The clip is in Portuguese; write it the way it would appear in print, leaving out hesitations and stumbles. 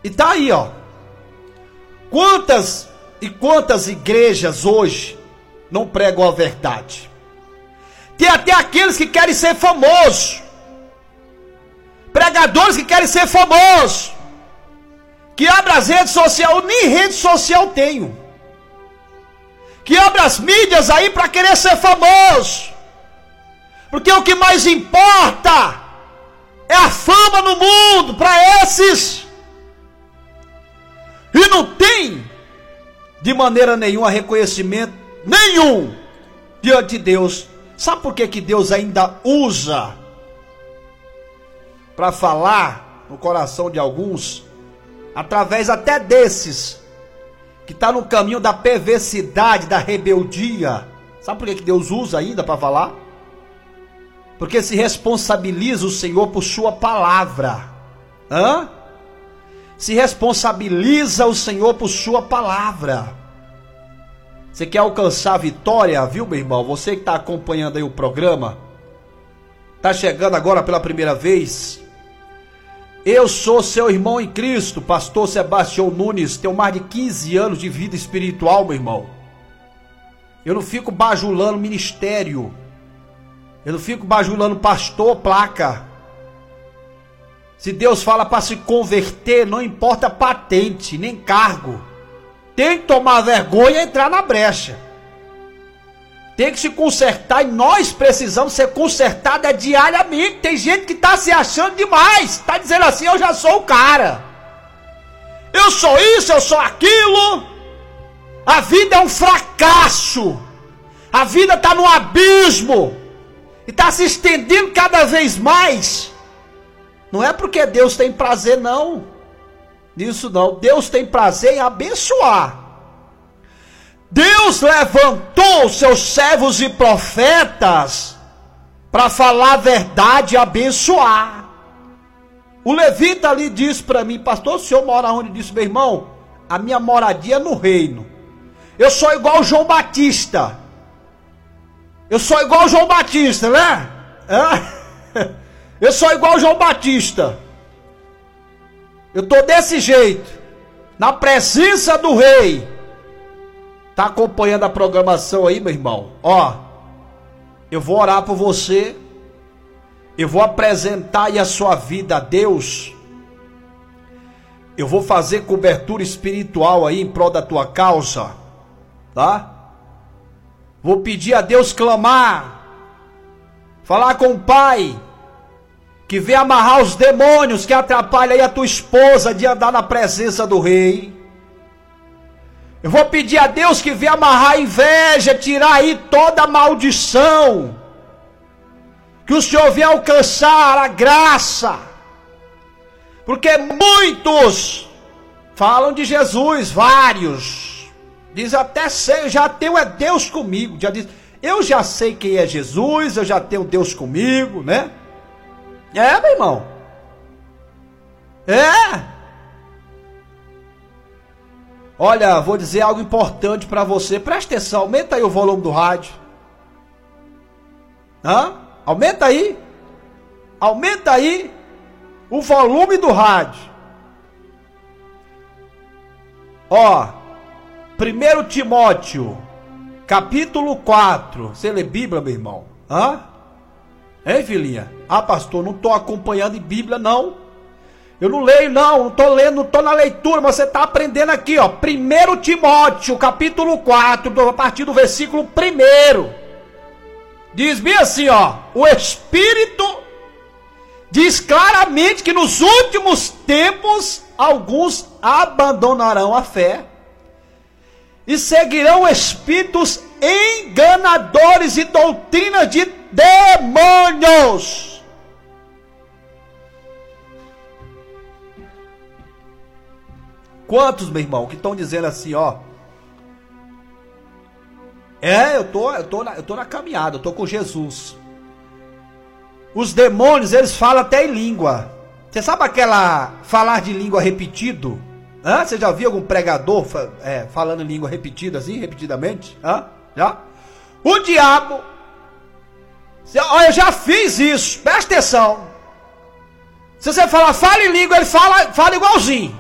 E tá aí, ó. Quantas e quantas igrejas hoje não pregam a verdade? Tem até aqueles que querem ser famosos. Pregadores que querem ser famosos. Que abrem as redes sociais. Eu nem rede social tenho. Que abrem as mídias aí para querer ser famoso. Porque o que mais importa é a fama no mundo para esses. E não tem de maneira nenhuma reconhecimento nenhum diante de Deus. Sabe por que Deus ainda usa para falar no coração de alguns, através até desses que está no caminho da perversidade, da rebeldia? Sabe por que Deus usa ainda para falar? Porque se responsabiliza o Senhor por sua palavra. Se responsabiliza o Senhor por sua palavra. Você quer alcançar a vitória, viu, meu irmão? Você que está acompanhando aí o programa, está chegando agora pela primeira vez. Eu sou seu irmão em Cristo, pastor Sebastião Nunes. Tenho mais de 15 anos de vida espiritual, meu irmão. Eu não fico bajulando ministério. Eu não fico bajulando pastor, placa. Se Deus fala para se converter, não importa patente, nem cargo. Tem que tomar vergonha e entrar na brecha. Tem que se consertar, e nós precisamos ser consertados diariamente. Tem gente que está se achando demais. Está dizendo assim, eu já sou o cara. Eu sou isso, eu sou aquilo. A vida é um fracasso. A vida está no abismo. E está se estendendo cada vez mais. Não é porque Deus tem prazer não. Nisso não. Deus tem prazer em abençoar. Deus levantou seus servos e profetas para falar a verdade e abençoar. O levita ali disse para mim, pastor, o senhor mora onde? Disse, meu irmão, a minha moradia é no reino. Eu sou igual o João Batista. Eu sou igual o João Batista, né? Eu sou igual o João Batista. Eu tô desse jeito, na presença do rei. Tá acompanhando a programação aí, meu irmão? Ó, eu vou orar por você. Eu vou apresentar aí a sua vida a Deus. Eu vou fazer cobertura espiritual aí em prol da tua causa, tá? Vou pedir a Deus clamar, falar com o Pai, que vem amarrar os demônios que atrapalham aí a tua esposa de andar na presença do rei. Eu vou pedir a Deus que venha amarrar a inveja, tirar aí toda a maldição. Que o Senhor venha alcançar a graça. Porque muitos falam de Jesus, vários. Diz até sei, já tenho é Deus comigo. Já diz, eu já sei quem é Jesus, eu já tenho Deus comigo, né? É, meu irmão. É. Olha, vou dizer algo importante para você. Presta atenção, aumenta aí o volume do rádio. Aumenta aí. Aumenta aí o volume do rádio. Ó, 1 Timóteo, capítulo 4. Você lê Bíblia, meu irmão? Hein, filhinha? Pastor, não estou acompanhando em Bíblia, não. Eu não leio, não estou lendo, não estou na leitura, mas você está aprendendo aqui, ó. 1 Timóteo, capítulo 4, a partir do versículo 1. Diz bem assim, ó. O Espírito diz claramente que nos últimos tempos alguns abandonarão a fé e seguirão espíritos enganadores e doutrinas de demônios. Quantos, meu irmão, que estão dizendo assim, ó? Eu tô na caminhada, eu tô com Jesus. Os demônios, eles falam até em língua. Você sabe aquela falar de língua repetido? Você já viu algum pregador falando em língua repetida assim, repetidamente? Já? O diabo, eu já fiz isso, presta atenção. Se você falar, fala em língua, ele fala igualzinho.